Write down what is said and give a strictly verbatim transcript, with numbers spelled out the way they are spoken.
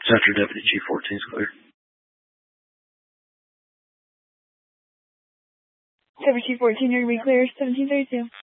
Center Deputy Chief fourteen is clear. Deputy Chief fourteen, you're going to be clear, seventeen thirty-two.